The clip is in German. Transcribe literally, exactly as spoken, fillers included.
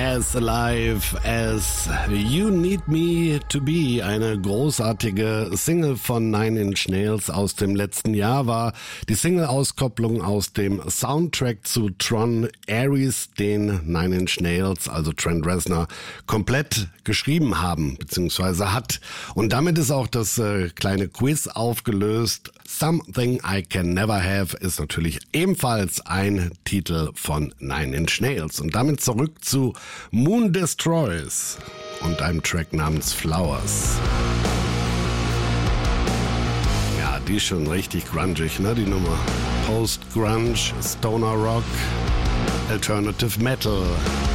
As Alive as You Need Me to Be. Eine großartige Single von Nine Inch Nails aus dem letzten Jahr war die Single-Auskopplung aus dem Soundtrack zu Tron Ares, den Nine Inch Nails, also Trent Reznor, komplett geschrieben haben, beziehungsweise hat. Und damit ist auch das äh, kleine Quiz aufgelöst. Something I Can Never Have ist natürlich ebenfalls ein Titel von Nine Inch Nails. Und damit zurück zu Moon Destroys und einem Track namens Flowers. Ja, die ist schon richtig grungig, ne, die Nummer. Post-Grunge, Stoner Rock, Alternative Metal.